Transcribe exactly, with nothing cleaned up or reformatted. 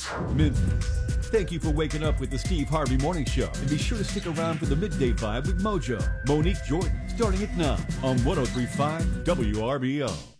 Memphis. Thank you for waking up with the Steve Harvey Morning Show. And be sure to stick around for the midday vibe with Mojo. Monique Jordan, starting at nine on one oh three point five W R B O.